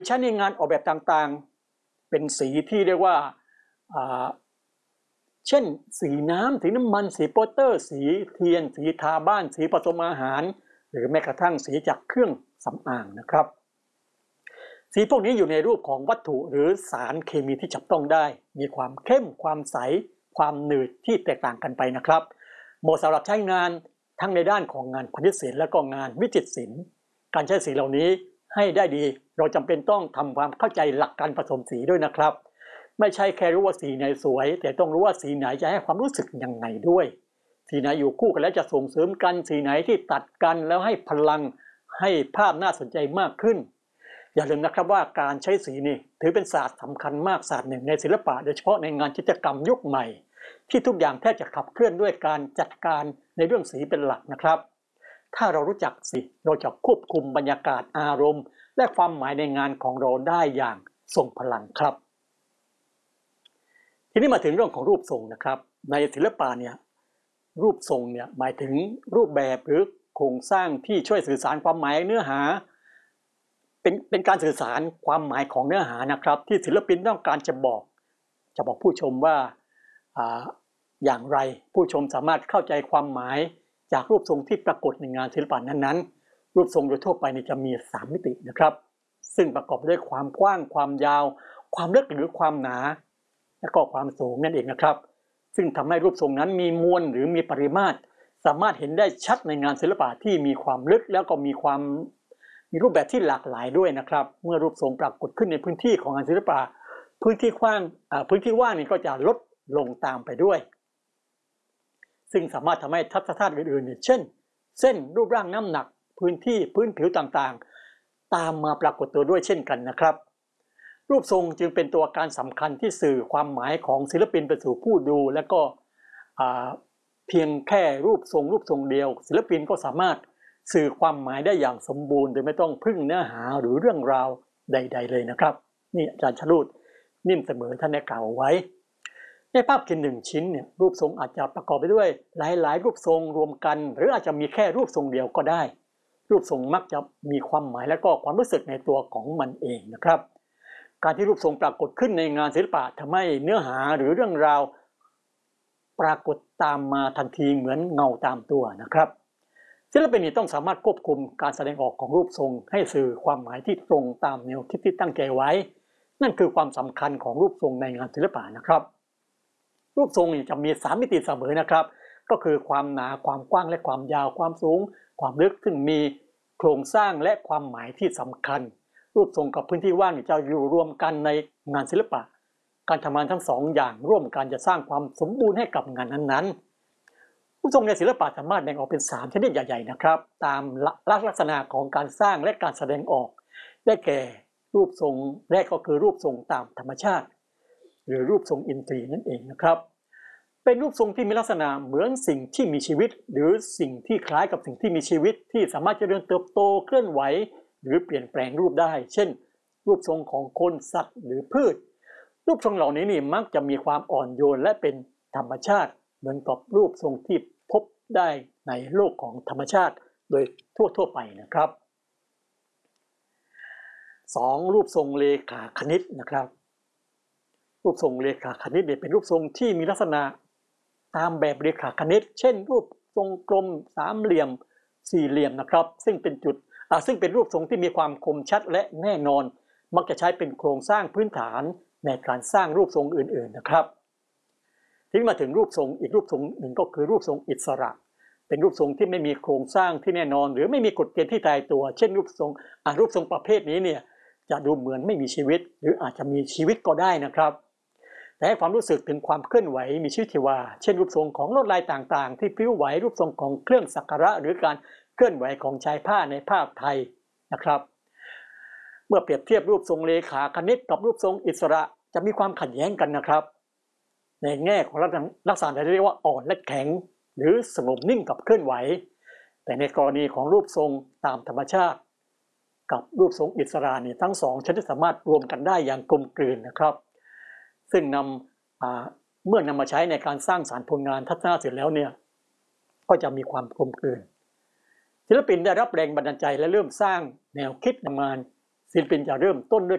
ใช้ในงานออกแบบต่างๆเป็นสีที่เรียกว่าเช่นสีน้ำสีน้ำมันสีโปสเตอร์สีเทียนสีทาบ้านสีผสมอาหารหรือแม้กระทั่งสีจากเครื่องสำอางนะครับสีพวกนี้อยู่ในรูปของวัตถุหรือสารเคมีที่จับต้องได้มีความเข้มความใสความหนืดที่แตกต่างกันไปนะครับเหมาะสำหรับใช้งานทั้งในด้านของงานประดิษฐ์ศิลป์และก็งานวิจิตรศิลป์การใช้สีเหล่านี้ให้ได้ดีเราจำเป็นต้องทำความเข้าใจหลักการผสมสีด้วยนะครับไม่ใช่แค่รู้ว่าสีไหนสวยแต่ต้องรู้ว่าสีไหนจะให้ความรู้สึกยังไงด้วยสีไหนอยู่คู่กันแล้วจะส่งเสริมกันสีไหนที่ตัดกันแล้วให้พลังให้ภาพน่าสนใจมากขึ้นอย่าลืมนะครับว่าการใช้สีนี่ถือเป็นศาสตร์สำคัญมากศาสตร์หนึ่งในศิลปะโดยเฉพาะในงานจิตรกรรมยุคใหม่ที่ทุกอย่างแทบจะขับเคลื่อนด้วยการจัดการในเรื่องสีเป็นหลักนะครับถ้าเรารู้จักสีเราจะควบคุมบรรยากาศอารมณ์และความหมายในงานของเราได้อย่างทรงพลังครับทีนี้มาถึงเรื่องของรูปทรงนะครับในศิลปะเนี่ยรูปทรงเนี่ยหมายถึงรูปแบบหรือโครงสร้างที่ช่วยสื่อสารความหมายเนื้อหาเป็นการสื่อสารความหมายของเนื้อหานะครับที่ศิลปินต้องการจะบอกผู้ชมว่าอย่างไรผู้ชมสามารถเข้าใจความหมายจากรูปทรงที่ปรากฏในงานศิลปะนั้นๆรูปทรงโดยทั่วไปจะมี3มิตินะครับซึ่งประกอบด้วยความกว้างความยาวความลึกหรือความหนาและก็ความสูงนั่นเองนะครับซึ่งทำให้รูปทรงนั้นมีมวลหรือมีปริมาตรสามารถเห็นได้ชัดในงานศิลปะที่มีความลึกแล้วก็มีรูปแบบที่หลากหลายด้วยนะครับเมื่อรูปทรงปรากฏขึ้นในพื้นที่ของงานศิลปะพื้นที่ว่างนี่ก็จะลดลงตามไปด้วยซึ่งสามารถทำให้ทัศนคติอื่นๆเช่นเส้นรูปร่างน้ำหนักพื้นผิวต่างๆตามมาปรากฏตัวด้วยเช่นกันนะครับรูปทรงจึงเป็นตัวการสำคัญที่สื่อความหมายของศิลปินไปสู่ผู้ดูและก็เพียงแค่รูปทรงเดียวศิลปินก็สามารถสื่อความหมายได้อย่างสมบูรณ์โดยไม่ต้องพึ่งเนื้อหาหรือเรื่องราวใดๆเลยนะครับนี่อาจารย์ชลูดนิ่มเสมอท่านได้กล่าวไว้ในภาพเขียน1ชิ้นเนี่ยรูปทรงอาจจะประกอบไปด้วยหลายๆรูปทรงรวมกันหรืออาจจะมีแค่รูปทรงเดียวก็ได้รูปทรงมักจะมีความหมายและก็ความรู้สึกในตัวของมันเองนะครับการที่รูปทรงปรากฏขึ้นในงานศิลปะทำให้เนื้อหาหรือเรื่องราวปรากฏตามมาทันทีเหมือนเงาตามตัวนะครับศิลปินต้องสามารถควบคุมการแสดงออกของรูปทรงให้สื่อความหมายที่ตรงตามแนวคิดที่ตั้งใจไว้นั่นคือความสำคัญของรูปทรงในงานศิลปะนะครับรูปทรงจะมี3มิติเสมอนะครับก็คือความหนาความกว้างและความยาวความสูงความลึกซึ่งมีโครงสร้างและความหมายที่สำคัญรูปทรงกับพื้นที่ว่างจะอยู่รวมกันในงานศิลปะการทำงานทั้ง2อย่างร่วมกันจะสร้างความสมบูรณ์ให้กับงานนั้นๆรูปทรงในศิลปะสามารถแบ่งออกเป็น3ชนิดใหญ่ๆนะครับตามลักษณะของการสร้างและการแสดงออกได้แก่รูปทรงแรกก็คือรูปทรงตามธรรมชาติหรือรูปทรงอินทรีย์นั่นเองนะครับเป็นรูปทรงที่มีลักษณะเหมือนสิ่งที่มีชีวิตหรือสิ่งที่คล้ายกับสิ่งที่มีชีวิตที่สามารถเจริญเติบโตเคลื่อนไหวหรือเปลี่ยนแปลงรูปได้เช่นรูปทรงของคนสัตว์หรือพืชรูปทรงเหล่านี้มักจะมีความอ่อนโยนและเป็นธรรมชาติเหมือนกับรูปทรงที่พบได้ในโลกของธรรมชาติโดยทั่วไปนะครับ2รูปทรงเลขาคณิตนะครับรูปทรงเลขาคณิตเป็นรูปทรงที่มีลักษณะตามแบบเลขาคณิตเช่นรูปทรงกลมสามเหลี่ยมสี่เหลี่ยมนะครับซึ่งเป็นรูปทรงที่มีความคมชัดและแน่นอนมักจะใช้เป็นโครงสร้างพื้นฐานในการสร้างรูปทรงอื่นๆนะครับทีนี้มาถึงรูปทรงอีกรูปทรงหนึ่งก็คือรูปทรงอิสระเป็นรูปทรงที่ไม่มีโครงสร้างที่แน่นอนหรือไม่มีกฎเกณฑ์ที่ตายตัวเช่นรูปทรงประเภทนี้จะดูเหมือนไม่มีชีวิตหรืออาจจะมีชีวิตก็ได้นะครับแต่ให้ความรู้สึกถึงความเคลื่อนไหวมีชีวิตชีวาเช่นรูปทรงของลวดลายต่างๆที่พลิ้วไหวรูปทรงของเครื่องสักการะหรือการเคลื่อนไหวของชายผ้าในภาพไทยนะครับเมื่อเปรียบเทียบรูปทรงเลขาคณิตกับรูปทรงอิสระจะมีความขัดแย้งกันนะครับในแง่ของลักษณะที่เรียกว่าอ่อนและแข็งหรือสงบนิ่งกับเคลื่อนไหวแต่ในกรณีของรูปทรงตามธรรมชาติกับรูปทรงอิสระทั้ง2ชนิดสามารถรวมกันได้อย่างกลมกลืนนะครับซึ่งเมื่อนำมาใช้ในการสร้างสรรค์ผลงานทัศนศิลป์แล้วก็จะมีความกลมกลืนศิลปินได้รับแรงบันดาลใจและเริ่มสร้างแนวคิดงานศิลปินจะเริ่มต้นด้วย